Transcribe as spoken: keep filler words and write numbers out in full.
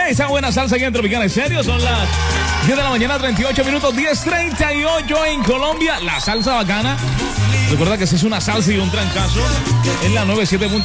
Esa buena salsa aquí en Tropical Estéreo. Son las diez de la mañana, treinta y ocho minutos, diez treinta y ocho en Colombia. La salsa bacana. Recuerda que si es una salsa y un trancazo en la noventa y siete punto